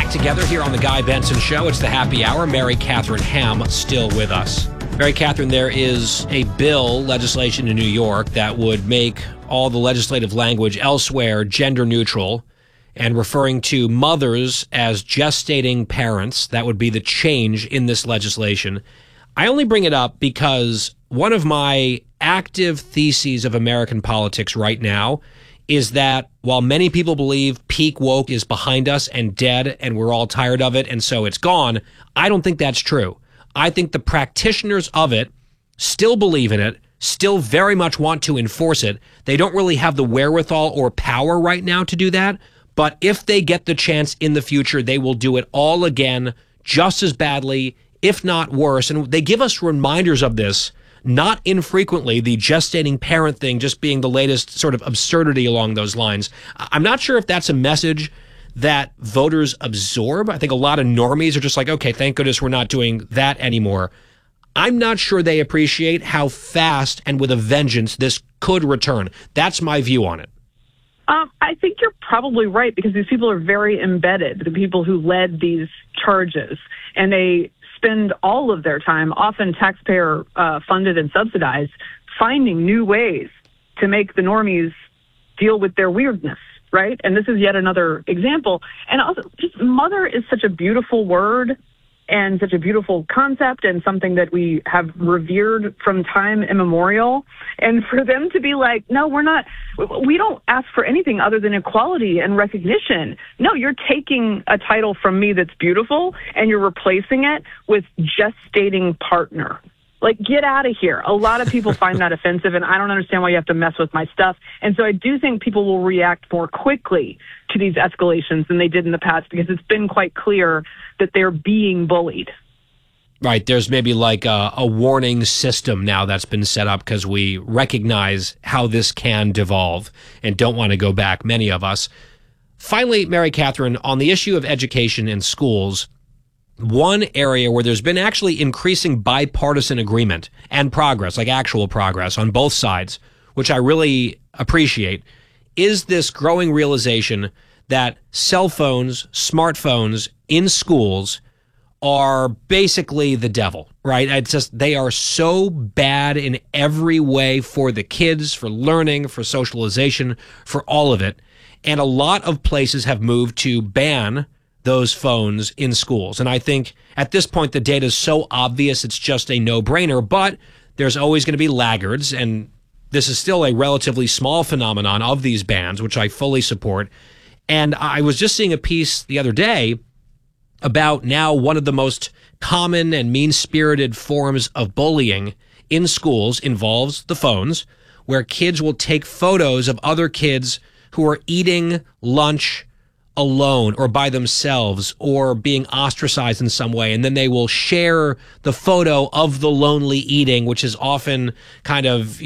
back together here on the Guy Benson Show. It's the happy hour. Mary Catherine Ham still with us. Mary Catherine, there is a bill, legislation in New York, that would make all the legislative language elsewhere gender neutral and referring to mothers as gestating parents. That would be the change in this legislation. I only bring it up because one of my active theses of American politics right now is that while many people believe peak woke is behind us and dead and we're all tired of it and so it's gone, I don't think that's true. I think the practitioners of it still believe in it, still very much want to enforce it. They don't really have the wherewithal or power right now to do that, but if they get the chance in the future, they will do it all again just as badly, if not worse. And they give us reminders of this not infrequently, the gestating parent thing just being the latest sort of absurdity along those lines. I'm not sure if that's a message that voters absorb. I think a lot of normies are just like, okay, thank goodness we're not doing that anymore. I'm not sure they appreciate how fast and with a vengeance this could return. That's my view on it. I think you're probably right, because these people are very embedded, the people who led these charges, and they spend all of their time, often taxpayer funded and subsidized, finding new ways to make the normies deal with their weirdness, right? And this is yet another example. And also, just mother is such a beautiful word and such a beautiful concept and something that we have revered from time immemorial. And for them to be like, no, we don't ask for anything other than equality and recognition. No, you're taking a title from me that's beautiful and you're replacing it with gestating partner. Like, get out of here. A lot of people find that offensive, and I don't understand why you have to mess with my stuff. And so I do think people will react more quickly to these escalations than they did in the past, because it's been quite clear that they're being bullied. Right. There's maybe like a warning system now that's been set up because we recognize how this can devolve and don't want to go back, many of us. Finally, Mary Catherine, on the issue of education in schools, one area where there's been actually increasing bipartisan agreement and progress, like actual progress on both sides, which I really appreciate, is this growing realization that cell phones, smartphones in schools are basically the devil, right? It's just, they are so bad in every way for the kids, for learning, for socialization, for all of it. And a lot of places have moved to ban those phones in schools. And I think at this point, the data is so obvious, it's just a no-brainer, but there's always going to be laggards. And this is still a relatively small phenomenon of these bans, which I fully support. And I was just seeing a piece the other day about now one of the most common and mean-spirited forms of bullying in schools involves the phones, where kids will take photos of other kids who are eating lunch alone or by themselves or being ostracized in some way. And then they will share the photo of the lonely eating, which is often kind of,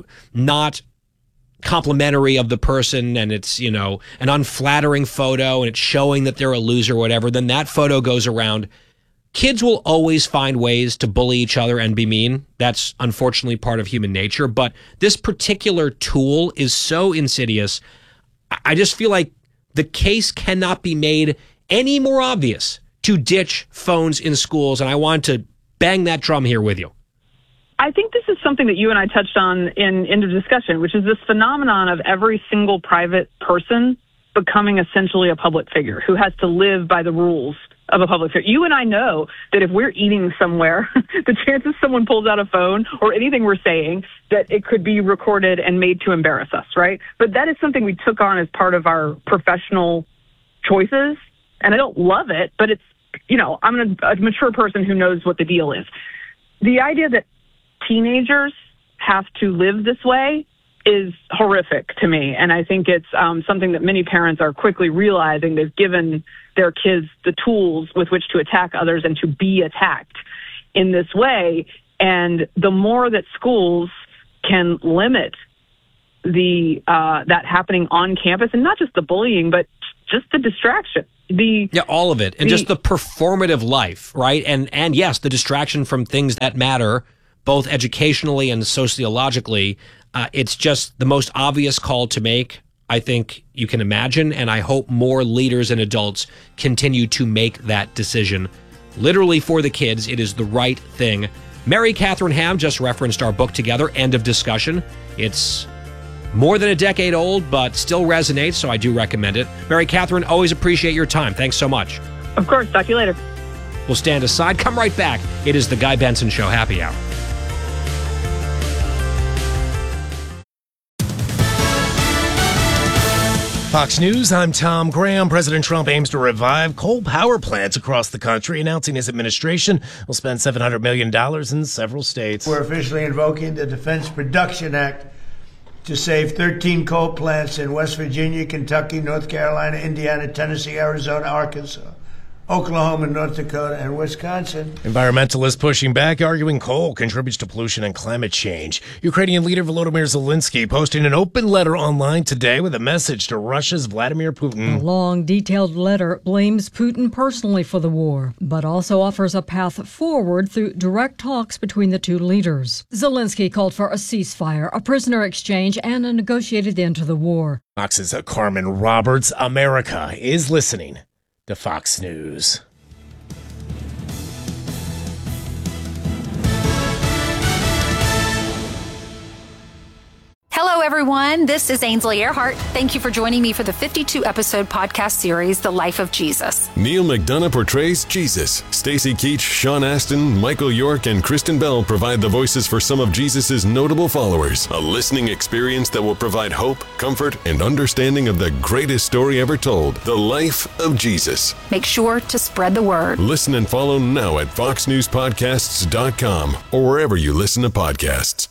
not complimentary of the person. And it's, an unflattering photo and it's showing that they're a loser or whatever. Then that photo goes around. Kids will always find ways to bully each other and be mean. That's unfortunately part of human nature. But this particular tool is so insidious. I just feel like the case cannot be made any more obvious to ditch phones in schools, and I want to bang that drum here with you. I think this is something that you and I touched on in the discussion, which is this phenomenon of every single private person becoming essentially a public figure who has to live by the rules of a public figure. You and I know that if we're eating somewhere, the chances someone pulls out a phone or anything we're saying, that it could be recorded and made to embarrass us, right? But that is something we took on as part of our professional choices. And I don't love it, but it's, I'm a mature person who knows what the deal is. The idea that teenagers have to live this way is horrific to me. And I think it's something that many parents are quickly realizing. They've given their kids the tools with which to attack others and to be attacked in this way. And the more that schools can limit that happening on campus, and not just the bullying, but just the distraction. All of it. And just the performative life, right? And yes, the distraction from things that matter, both educationally and sociologically. It's just the most obvious call to make. I think you can imagine, and I hope more leaders and adults continue to make that decision. Literally for the kids, it is the right thing. Mary Catherine Ham just referenced our book together, End of Discussion. It's more than a decade old, but still resonates, so I do recommend it. Mary Catherine, always appreciate your time. Thanks so much. Of course. Talk to you later. We'll stand aside. Come right back. It is the Guy Benson Show Happy Hour. Fox News, I'm Tom Graham. President Trump aims to revive coal power plants across the country, announcing his administration will spend $700 million in several states. We're officially invoking the Defense Production Act to save 13 coal plants in West Virginia, Kentucky, North Carolina, Indiana, Tennessee, Arizona, Arkansas, Oklahoma, North Dakota, and Wisconsin. Environmentalists pushing back, arguing coal contributes to pollution and climate change. Ukrainian leader Volodymyr Zelensky posting an open letter online today with a message to Russia's Vladimir Putin. A long, detailed letter blames Putin personally for the war, but also offers a path forward through direct talks between the two leaders. Zelensky called for a ceasefire, a prisoner exchange, and a negotiated end to the war. Fox's Carmen Roberts. America is listening to Fox News. Hello, everyone. This is Ainsley Earhart. Thank you for joining me for the 52-episode podcast series, The Life of Jesus. Neil McDonough portrays Jesus. Stacy Keach, Sean Astin, Michael York, and Kristen Bell provide the voices for some of Jesus' notable followers. A listening experience that will provide hope, comfort, and understanding of the greatest story ever told, The Life of Jesus. Make sure to spread the word. Listen and follow now at foxnewspodcasts.com or wherever you listen to podcasts.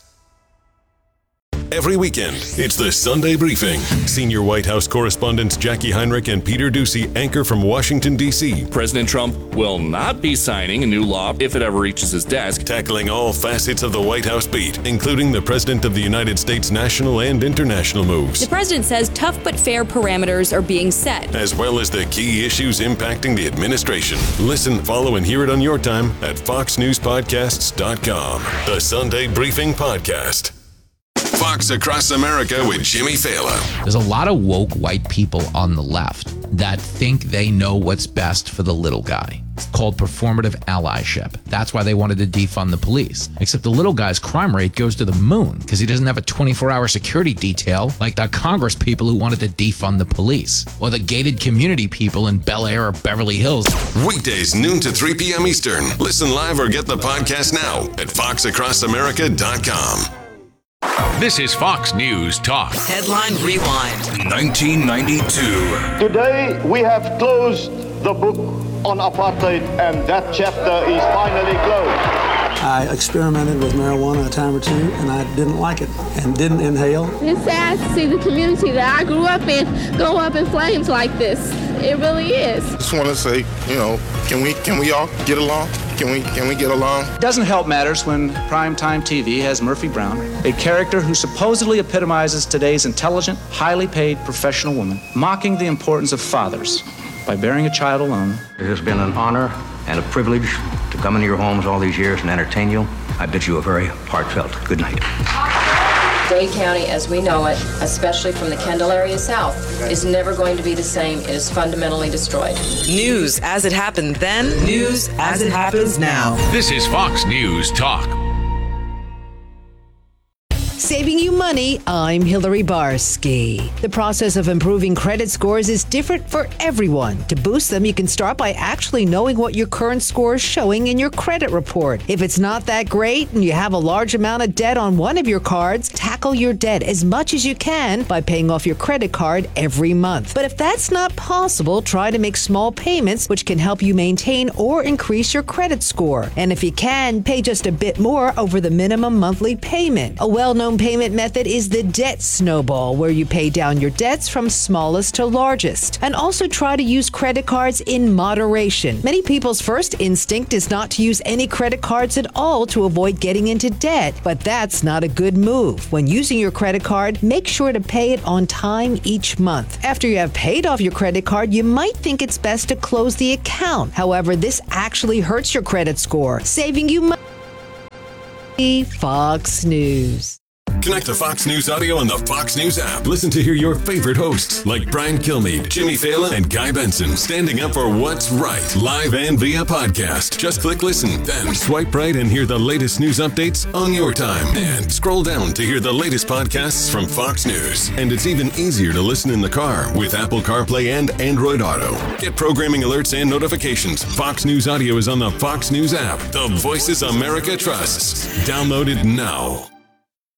Every weekend, it's the Sunday Briefing. Senior White House correspondents Jackie Heinrich and Peter Doocy anchor from Washington, D.C. President Trump will not be signing a new law if it ever reaches his desk. Tackling all facets of the White House beat, including the President of the United States national and international moves. The president says tough but fair parameters are being set, as well as the key issues impacting the administration. Listen, follow, and hear it on your time at foxnewspodcasts.com. The Sunday Briefing Podcast. Fox Across America with Jimmy Fallon. There's a lot of woke white people on the left that think they know what's best for the little guy. It's called performative allyship. That's why they wanted to defund the police. Except the little guy's crime rate goes to the moon because he doesn't have a 24-hour security detail like the Congress people who wanted to defund the police, or the gated community people in Bel Air or Beverly Hills. Weekdays, noon to 3 p.m. Eastern. Listen live or get the podcast now at foxacrossamerica.com. This is Fox News Talk. Headline Rewind. 1992. Today we have closed the book on apartheid, and that chapter is finally closed. I experimented with marijuana a time or two, and I didn't like it and didn't inhale. It's sad to see the community that I grew up in go up in flames like this. It really is. Just want to say, can we all get along? Can we get along? It doesn't help matters when primetime TV has Murphy Brown, a character who supposedly epitomizes today's intelligent, highly paid professional woman, mocking the importance of fathers by bearing a child alone. It has been an honor and a privilege to come into your homes all these years and entertain you. I bid you a very heartfelt good night. Dade County, as we know it, especially from the Kendall area south, is never going to be the same. It is fundamentally destroyed. News as it happened then, news as it happens now. This is Fox News Talk. Saving you money, I'm Hillary Barsky. The process of improving credit scores is different for everyone. To boost them, you can start by actually knowing what your current score is showing in your credit report. If it's not that great and you have a large amount of debt on one of your cards, tackle your debt as much as you can by paying off your credit card every month. But if that's not possible, try to make small payments, which can help you maintain or increase your credit score. And if you can, pay just a bit more over the minimum monthly payment. A well-known payment method is the debt snowball, where you pay down your debts from smallest to largest. And also try to use credit cards in moderation. Many people's first instinct is not to use any credit cards at all to avoid getting into debt, but that's not a good move. When using your credit card, make sure to pay it on time each month. After you have paid off your credit card, you might think it's best to close the account. However, this actually hurts your credit score, saving you money. Fox News. Connect to Fox News Audio on the Fox News app. Listen to hear your favorite hosts like Brian Kilmeade, Jimmy Fallon, and Guy Benson standing up for what's right, live and via podcast. Just click listen, then swipe right and hear the latest news updates on your time. And scroll down to hear the latest podcasts from Fox News. And it's even easier to listen in the car with Apple CarPlay and Android Auto. Get programming alerts and notifications. Fox News Audio is on the Fox News app. The voices America trusts. Download it now.